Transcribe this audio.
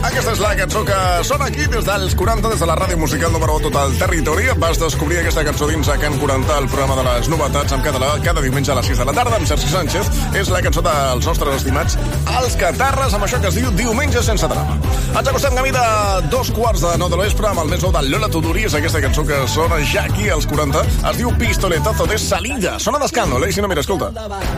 Aquesta és la cançó que sona aquí des dels 40, des de la ràdio musical número 1 tot el territori. Vas descobrir aquesta cançó dins a Can 40, el programa de les novetats en català, cada diumenge a les 6 de la tarda amb Sergi Sánchez. És la cançó dels nostres estimats Els Catarres, amb això que es diu Diumenge sense drama. Ens acostem camí de 2:15 de l'vespre amb el més nou de Lola Tudori. És aquesta cançó que sona ja aquí als 40. Es diu Pistoletazo de Salida. Sona d'escàndol, si no, mira, escolta.